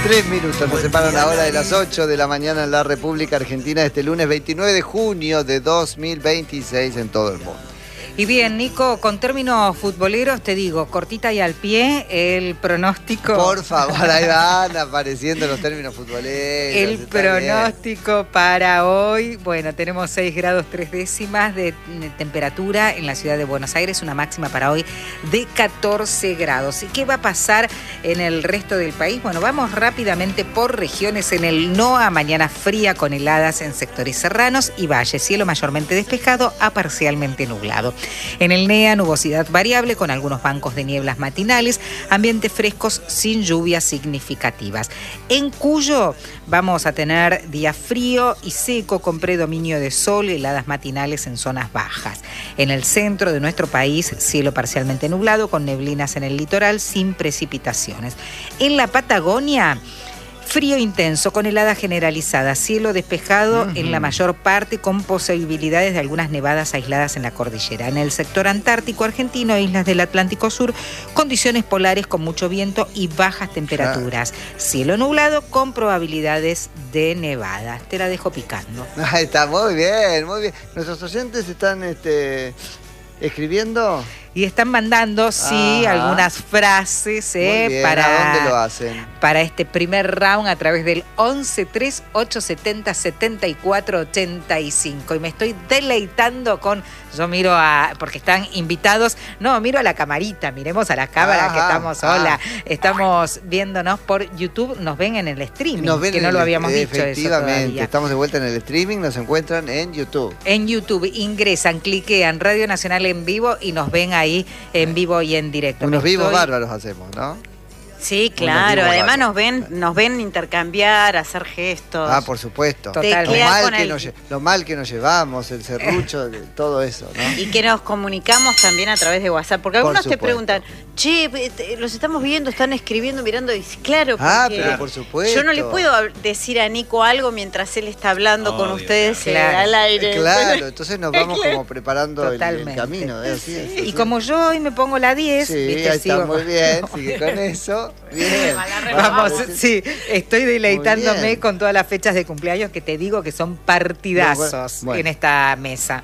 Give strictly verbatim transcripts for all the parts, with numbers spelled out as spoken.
Tres minutos nos separan ahora de las ocho de la mañana en la República Argentina, este lunes veintinueve de junio de dos mil veintiséis en todo el mundo. Y bien, Nico, con términos futboleros te digo, cortita y al pie, el pronóstico... Por favor, ahí van apareciendo los términos futboleros. El pronóstico bien. Para hoy, bueno, tenemos seis grados tres décimas de temperatura en la ciudad de Buenos Aires, una máxima para hoy de catorce grados. ¿Y qué va a pasar en el resto del país? Bueno, vamos rápidamente por regiones. En el N O A, mañana fría con heladas en sectores serranos y valles, cielo mayormente despejado a parcialmente nublado. En el N E A, nubosidad variable con algunos bancos de nieblas matinales, ambientes frescos sin lluvias significativas. En Cuyo vamos a tener día frío y seco con predominio de sol y heladas matinales en zonas bajas. En el centro de nuestro país, cielo parcialmente nublado con neblinas en el litoral sin precipitaciones. En la Patagonia, frío intenso con helada generalizada, cielo despejado uh-huh. en la mayor parte con posibilidades de algunas nevadas aisladas en la cordillera. En el sector antártico argentino e islas del Atlántico Sur, condiciones polares con mucho viento y bajas temperaturas. Claro. Cielo nublado con probabilidades de nevadas. Te la dejo picando. Ahí está, muy bien, muy bien. Nuestros oyentes están este, escribiendo... Y están mandando, sí, Ajá. algunas frases eh, bien, para, ¿a dónde lo hacen? Para este primer round a través del once tres ocho setenta setenta y cuatro ochenta y cinco. Y me estoy deleitando con, yo miro a, porque están invitados, no, miro a la camarita, miremos a la cámara Ajá. que estamos, hola, ah. estamos viéndonos por YouTube, nos ven en el streaming, nos ven que no el, lo habíamos dicho eso efectivamente, estamos de vuelta en el streaming, nos encuentran en YouTube. En YouTube, ingresan, cliquean Radio Nacional en vivo y nos ven ahí. ahí en vivo y en directo. Unos vivos estoy... bárbaros hacemos, ¿no? Sí, claro. Además nos ven, nos ven intercambiar, hacer gestos. Ah, por supuesto. Total. Lo mal, que el... nos, lo mal que nos llevamos, el serrucho, todo eso, ¿no? Y que nos comunicamos también a través de WhatsApp. Porque algunos te preguntan, che, los estamos viendo, están escribiendo, mirando. Y claro, ah, pero por supuesto. Yo no le puedo decir a Nico algo mientras él está hablando Obvio, con ustedes claro. al aire. Claro, entonces nos vamos como preparando el, el camino. ¿eh? Así, sí. Y como yo hoy me pongo la diez, sí, ¿viste? ahí Sigo. está muy bien, sigue con eso. Bien. Vamos, sí, estoy deleitándome con todas las fechas de cumpleaños que te digo que son partidazos bueno. en esta mesa.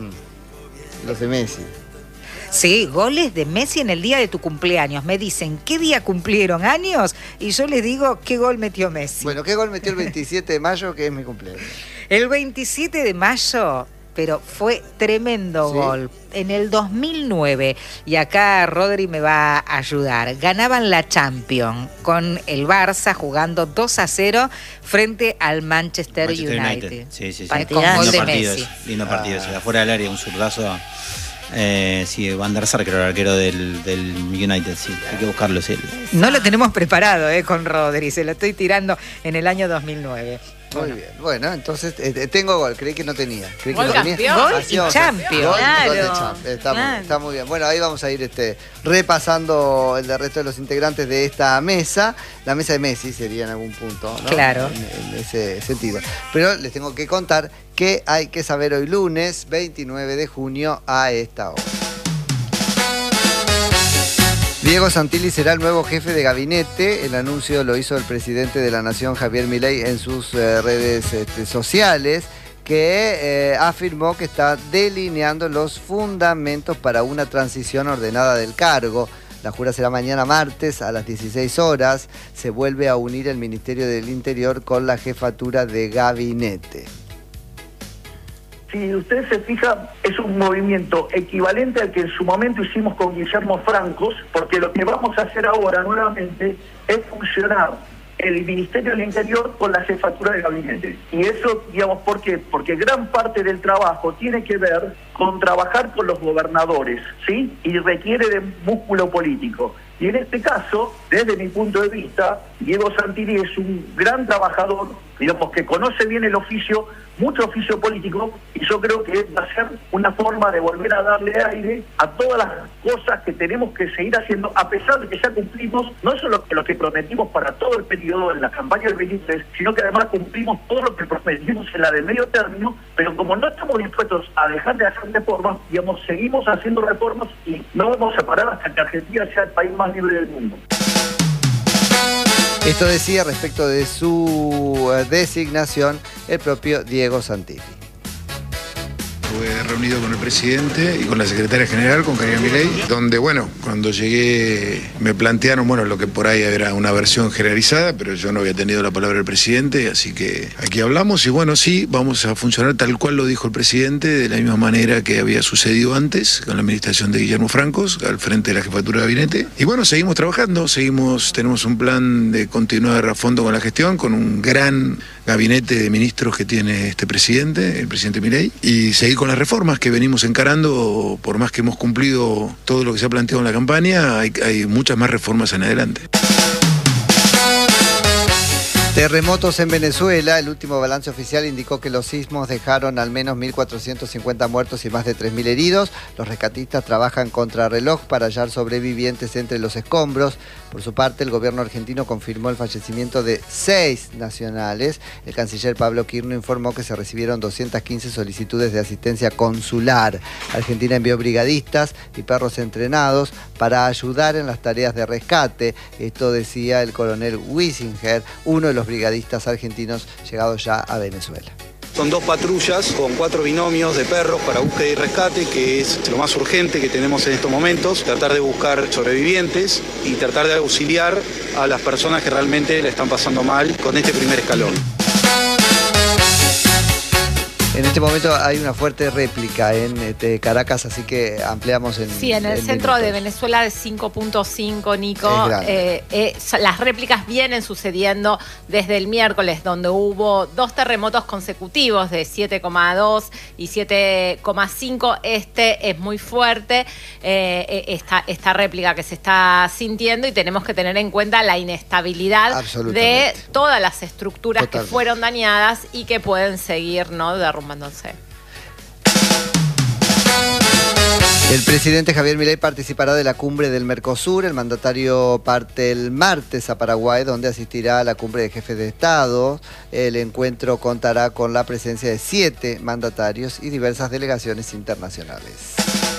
Uh-huh. Los de Messi. Sí, goles de Messi en el día de tu cumpleaños. Me dicen, ¿qué día cumplieron años? Y yo les digo, ¿qué gol metió Messi? Bueno, ¿qué gol metió el veintisiete de mayo, que es mi cumpleaños? El veintisiete de mayo... pero fue tremendo ¿Sí? gol. En el dos mil nueve, y acá Rodri me va a ayudar, ganaban la Champions con el Barça jugando dos a cero frente al Manchester, Manchester United. United. Sí, sí, sí. Con gol de partido Messi. Eso, lindo partido, ah. afuera del área, un zurdazo. Eh, sí, Van der Sar, creo, el arquero del, del United, sí, hay que buscarlo, sí. No lo tenemos preparado eh, con Rodri, se lo estoy tirando en el año dos mil nueve. Muy bueno. bien, bueno, entonces eh, tengo gol, creí que no tenía. Creí gol que no tenía. Gol y Champions. Gol, claro. gol de Champions. Está, claro. muy, está muy bien. Bueno, ahí vamos a ir este, repasando el de resto de los integrantes de esta mesa. La mesa de Messi sería en algún punto, ¿no? Claro. En, en ese sentido. Pero les tengo que contar que hay que saber hoy lunes veintinueve de junio a esta hora. Diego Santilli será el nuevo jefe de gabinete. El anuncio lo hizo el presidente de la Nación, Javier Milei, en sus eh, redes este, sociales, que eh, afirmó que está delineando los fundamentos para una transición ordenada del cargo. La jura será mañana martes a las dieciséis horas. Se vuelve a unir el Ministerio del Interior con la jefatura de gabinete. Si usted se fija, es un movimiento equivalente al que en su momento hicimos con Guillermo Francos, porque lo que vamos a hacer ahora nuevamente es funcionar el Ministerio del Interior con la jefatura de gabinete. Y eso, digamos, ¿por qué? Porque gran parte del trabajo tiene que ver con trabajar con los gobernadores, ¿sí? Y requiere de músculo político. Y en este caso, desde mi punto de vista, Diego Santilli es un gran trabajador, digamos, que conoce bien el oficio, mucho oficio político, y yo creo que va a ser una forma de volver a darle aire a todas las cosas que tenemos que seguir haciendo, a pesar de que ya cumplimos no solo lo que prometimos para todo el periodo de la campaña del veintitrés, sino que además cumplimos todo lo que prometimos en la de medio término, pero como no estamos dispuestos a dejar de hacer reformas, digamos, seguimos haciendo reformas y no vamos a parar hasta que Argentina sea el país más libre del mundo. Esto decía respecto de su designación el propio Diego Santilli. Estuve reunido con el presidente y con la secretaria general, con Karina Milei, donde, bueno, cuando llegué me plantearon, bueno, lo que por ahí era una versión generalizada, pero yo no había tenido la palabra del presidente, así que aquí hablamos y bueno, sí, vamos a funcionar tal cual lo dijo el presidente, de la misma manera que había sucedido antes, con la administración de Guillermo Francos, al frente de la jefatura de gabinete. Y bueno, seguimos trabajando, seguimos, tenemos un plan de continuar a fondo con la gestión, con un gran gabinete de ministros que tiene este presidente, el presidente Milei, y seguir con las reformas que venimos encarando. Por más que hemos cumplido todo lo que se ha planteado en la campaña, hay, hay muchas más reformas en adelante. Terremotos en Venezuela. El último balance oficial indicó que los sismos dejaron al menos mil cuatrocientos cincuenta muertos y más de tres mil heridos. Los rescatistas trabajan contra reloj para hallar sobrevivientes entre los escombros. Por su parte, el gobierno argentino confirmó el fallecimiento de seis nacionales. El canciller Pablo Quirno informó que se recibieron doscientas quince solicitudes de asistencia consular. Argentina envió brigadistas y perros entrenados para ayudar en las tareas de rescate. Esto decía el coronel Wissinger, uno de los brigadistas argentinos llegados ya a Venezuela. Son dos patrullas con cuatro binomios de perros para búsqueda y rescate, que es lo más urgente que tenemos en estos momentos, tratar de buscar sobrevivientes y tratar de auxiliar a las personas que realmente la están pasando mal con este primer escalón. En este momento hay una fuerte réplica en este, Caracas, así que ampliamos en... Sí, en el en centro minutos. de Venezuela de cinco punto cinco, Nico. Eh, eh, las réplicas vienen sucediendo desde el miércoles, donde hubo dos terremotos consecutivos de siete coma dos y siete coma cinco. Este es muy fuerte, eh, esta, esta réplica que se está sintiendo, y tenemos que tener en cuenta la inestabilidad de todas las estructuras Totalmente. que fueron dañadas y que pueden seguir, ¿no?, derrumbándose. El presidente Javier Milei participará de la cumbre del Mercosur. El mandatario parte el martes a Paraguay, donde asistirá a la cumbre de jefes de Estado. El encuentro contará con la presencia de siete mandatarios y diversas delegaciones internacionales.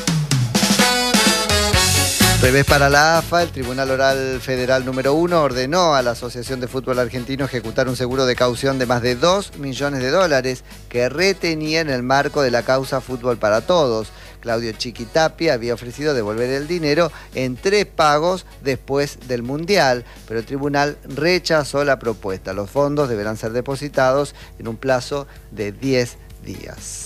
Revés para la A F A. El Tribunal Oral Federal número uno ordenó a la Asociación de Fútbol Argentino ejecutar un seguro de caución de más de dos millones de dólares que retenía en el marco de la causa Fútbol para Todos. Claudio Chiquitapia había ofrecido devolver el dinero en tres pagos después del Mundial, pero el tribunal rechazó la propuesta. Los fondos deberán ser depositados en un plazo de diez días.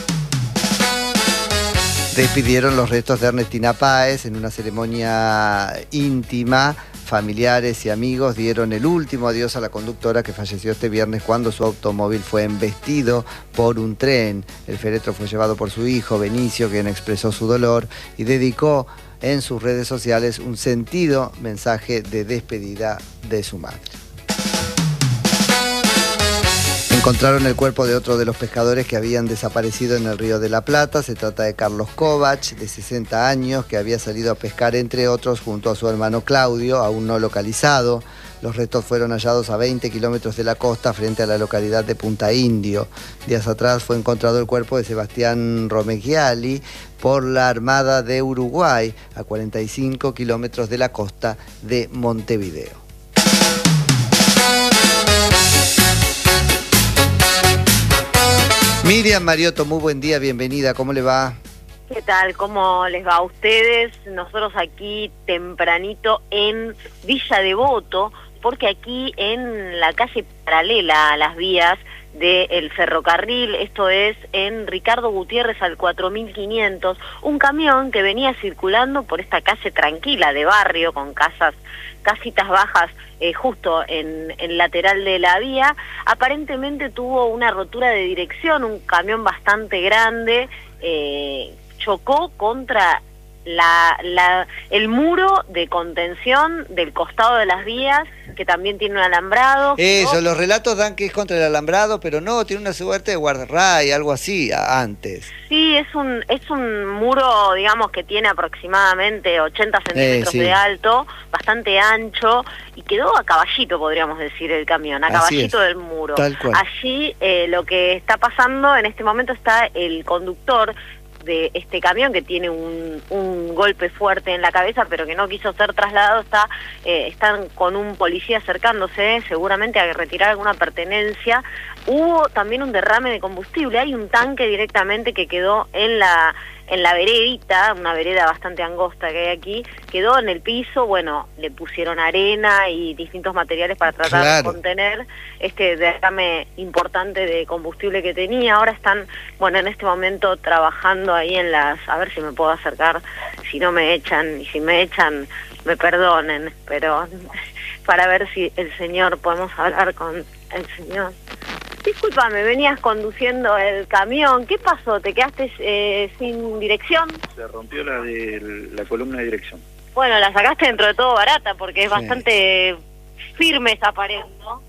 Despidieron los restos de Ernestina Páez en una ceremonia íntima. Familiares y amigos dieron el último adiós a la conductora que falleció este viernes cuando su automóvil fue embestido por un tren. El féretro fue llevado por su hijo, Benicio, quien expresó su dolor y dedicó en sus redes sociales un sentido mensaje de despedida de su madre. Encontraron el cuerpo de otro de los pescadores que habían desaparecido en el Río de la Plata. Se trata de Carlos Kovac, de sesenta años, que había salido a pescar, entre otros, junto a su hermano Claudio, aún no localizado. Los restos fueron hallados a veinte kilómetros de la costa, frente a la localidad de Punta Indio. Días atrás fue encontrado el cuerpo de Sebastián Romeghiali por la Armada de Uruguay, a cuarenta y cinco kilómetros de la costa de Montevideo. Miriam Mariotto, muy buen día, bienvenida, ¿cómo le va? ¿Qué tal? ¿Cómo les va a ustedes? Nosotros aquí tempranito en Villa Devoto, porque aquí en la calle paralela a las vías del ferrocarril, esto es en Ricardo Gutiérrez al cuatro mil quinientos, un camión que venía circulando por esta calle tranquila de barrio con casas, casitas bajas, eh, justo en el lateral de la vía, aparentemente tuvo una rotura de dirección, un camión bastante grande, eh, chocó contra la, la, el muro de contención del costado de las vías, que también tiene un alambrado. Eso, ¿no? Los relatos dan que es contra el alambrado, pero no, tiene una suerte de guardarray, algo así, antes. Sí, es un es un muro, digamos, que tiene aproximadamente ochenta centímetros eh, sí. de alto, bastante ancho, y quedó a caballito, podríamos decir, el camión, a así caballito es. del muro. Tal cual. Allí eh, lo que está pasando, en este momento está el conductor de este camión que tiene un, un golpe fuerte en la cabeza, pero que no quiso ser trasladado. Está, eh, están con un policía acercándose, seguramente a retirar alguna pertenencia. Hubo también un derrame de combustible, hay un tanque directamente que quedó en la en la veredita, una vereda bastante angosta que hay aquí, quedó en el piso. Bueno, le pusieron arena y distintos materiales para tratar claro. de contener este derrame importante de combustible que tenía. Ahora están, bueno, en este momento trabajando ahí en las, a ver si me puedo acercar, si no me echan, y si me echan, me perdonen, pero para ver si el señor, podemos hablar con el señor. Disculpame, venías conduciendo el camión, ¿qué pasó? ¿Te quedaste eh, sin dirección? Se rompió la de la columna de dirección. Bueno, la sacaste dentro de todo barata, porque es sí. bastante firme esa pared, ¿no?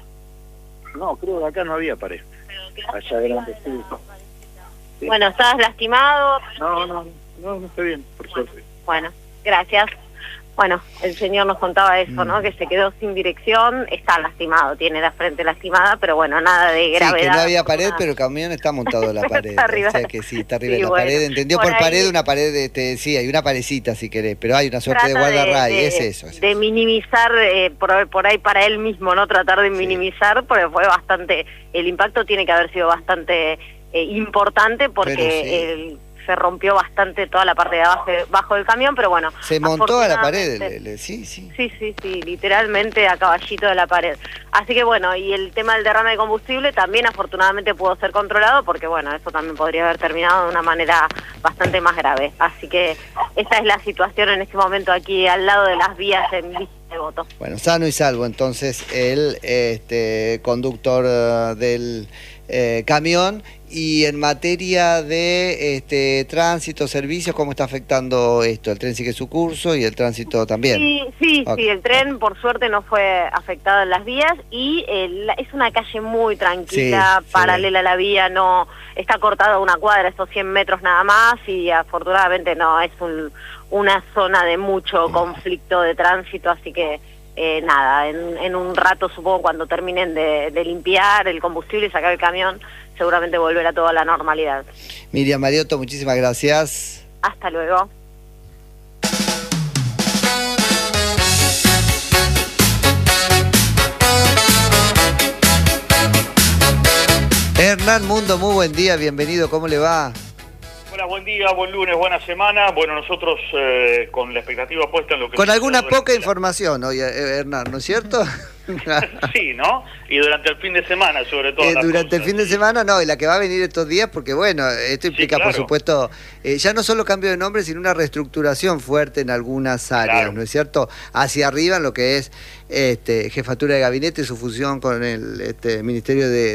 No, creo que acá no había pared. Allá adelante sí. sí. Bueno, ¿estabas lastimado? No, no, no, no estoy bien, por suerte. Bueno, gracias. Bueno, el señor nos contaba eso, ¿no? Mm. Que se quedó sin dirección, está lastimado, tiene la frente lastimada, pero bueno, nada de gravedad. Sí, que no había pared, pero el camión está montado en la pared. Está arriba. O sea que sí, está arriba sí, de la bueno, pared. Entendió por, por pared una pared, este, sí, hay una paredcita si querés, pero hay una suerte de guardarray, es eso. Es de eso. minimizar, eh, por, por ahí para él mismo, ¿no? Tratar de minimizar, sí. porque fue bastante, el impacto tiene que haber sido bastante eh, importante, porque sí. el... se rompió bastante toda la parte de abajo, bajo del camión, pero bueno. Se montó a la pared, le, le, sí, sí. Sí, sí, sí, literalmente a caballito de la pared. Así que bueno, y el tema del derrame de combustible también afortunadamente pudo ser controlado, porque bueno, eso también podría haber terminado de una manera bastante más grave. Así que esta es la situación en este momento aquí al lado de las vías en Villa Devoto. Bueno, sano y salvo entonces el este conductor uh, del eh, camión. Y en materia de este tránsito, servicios, ¿cómo está afectando esto? ¿El tren sigue su curso y el tránsito también? Sí, sí, okay. sí, el tren por suerte no fue afectado en las vías y el, es una calle muy tranquila, sí, paralela sí. a la vía, no está cortada una cuadra, estos cien metros nada más, y afortunadamente no es un, una zona de mucho conflicto de tránsito, así que eh, nada, en, en un rato supongo cuando terminen de, de limpiar el combustible y sacar el camión, seguramente volverá todo a la normalidad. Miriam Mariotto, muchísimas gracias. Hasta luego. Hernán Mundo, muy buen día, bienvenido, ¿cómo le va? Hola, buen día, buen lunes, buena semana. Bueno, nosotros eh, con la expectativa puesta en lo que... Con alguna poca información hoy, Hernán, ¿no es cierto? Sí, ¿no? Y durante el fin de semana, sobre todo. Eh, durante cosas. el fin de semana, no, y la que va a venir estos días, porque bueno, esto implica, sí, claro. por supuesto, eh, ya no solo cambio de nombre, sino una reestructuración fuerte en algunas áreas, claro. ¿no es cierto? Hacia arriba en lo que es este, jefatura de gabinete, su fusión con el este, Ministerio de...